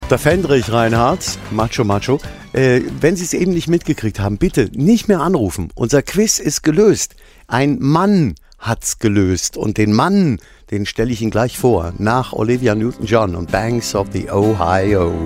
Der Fendrich Reinhardt, Macho. Wenn Sie es eben nicht mitgekriegt haben, bitte nicht mehr anrufen. Unser Quiz ist gelöst. Ein Mann hat's gelöst. Und den Mann, den stelle ich Ihnen gleich vor, nach Olivia Newton-John und Banks of the Ohio.